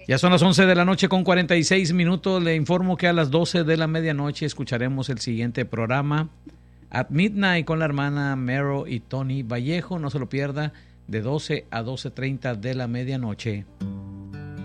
Ya son las 11 de la noche con 46 minutos. Le informo que a las 12 de la medianoche escucharemos el siguiente programa, At Midnight, con la hermana Mero y Tony Vallejo. No se lo pierda, de 12 a 12:30 de la medianoche.